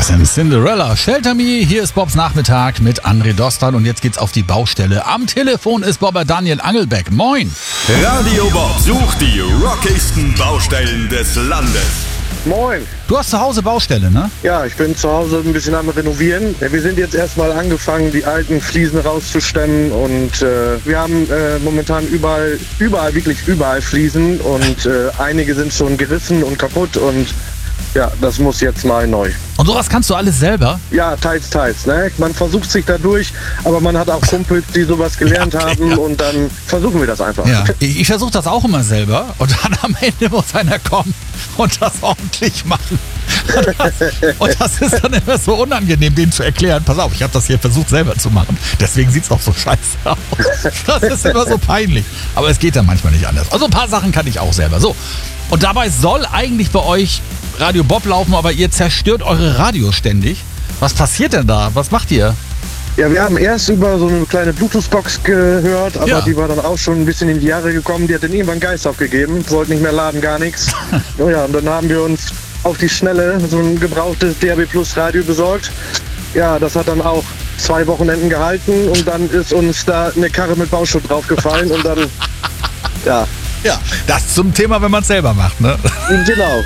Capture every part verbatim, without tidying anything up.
Sam Cinderella, Shelter Me, hier ist Bobs Nachmittag mit André Dostal und jetzt geht's auf die Baustelle. Am Telefon ist Bobber Daniel Angelbeck. Moin! Radio Bob sucht die rockigsten Baustellen des Landes. Moin. Du hast zu Hause Baustelle, ne? Ja, ich bin zu Hause ein bisschen am Renovieren. Ja, wir sind jetzt erstmal angefangen, die alten Fliesen rauszustemmen und äh, wir haben äh, momentan überall, überall, wirklich überall Fliesen und äh, einige sind schon gerissen und kaputt und ja, das muss jetzt mal neu. Und sowas kannst du alles selber? Ja, teils, teils. Ne? Man versucht sich da durch, aber man hat auch Kumpels, die sowas gelernt Ja, okay, haben ja. und dann versuchen wir das einfach. Ja. Ich, ich versuche das auch immer selber und dann am Ende muss einer kommen und das ordentlich machen. Und das, und das ist dann immer so unangenehm, dem zu erklären. Pass auf, ich habe das hier versucht selber zu machen. Deswegen sieht es auch so scheiße aus. Das ist immer so peinlich. Aber es geht dann manchmal nicht anders. Also ein paar Sachen kann ich auch selber. So. Und dabei soll eigentlich bei euch Radio Bob laufen, aber ihr zerstört eure Radios ständig. Was passiert denn da? Was macht ihr? Ja, wir haben erst über so eine kleine Bluetooth-Box gehört, aber Ja. die war dann auch schon ein bisschen in die Jahre gekommen. Die hat dann irgendwann Geist aufgegeben, wollte nicht mehr laden, gar nichts. Oh ja, und dann haben wir uns auf die Schnelle so ein gebrauchtes D A B Plus Radio besorgt. Ja, das hat dann auch zwei Wochenenden gehalten und dann ist uns da eine Karre mit Bauschutt draufgefallen und dann, ja, Ja, das zum Thema, wenn man es selber macht, ne? genau.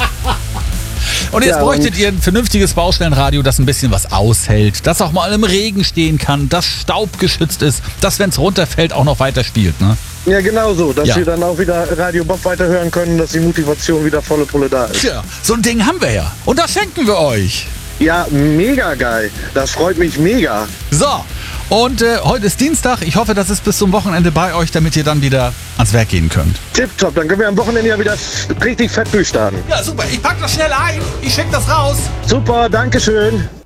Und jetzt Ja, bräuchtet und- ihr ein vernünftiges Baustellenradio, das ein bisschen was aushält, das auch mal im Regen stehen kann, das staubgeschützt ist, das, wenn es runterfällt, auch noch weiter spielt, ne? Ja, genau so, dass Ja. wir dann auch wieder Radio Bob weiterhören können, dass die Motivation wieder volle Pulle da ist. Tja, so ein Ding haben wir ja. Und das schenken wir euch. Ja, mega geil. Das freut mich mega. So, und äh, heute ist Dienstag. Ich hoffe, das ist bis zum Wochenende bei euch, damit ihr dann wieder ans Werk gehen könnt. Tipptopp, dann können wir am Wochenende ja wieder richtig fett durchstarten. Ja, super. Ich pack das schnell ein. Ich schick das raus. Super, Dankeschön.